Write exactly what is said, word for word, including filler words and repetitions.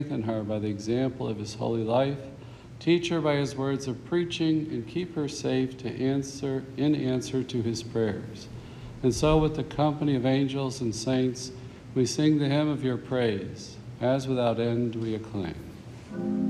Strengthen her by the example of his holy life. Teach her by his words of preaching, and keep her safe to answer in answer to his prayers. And so with the company of angels and saints, we sing the hymn of your praise, as without end we acclaim.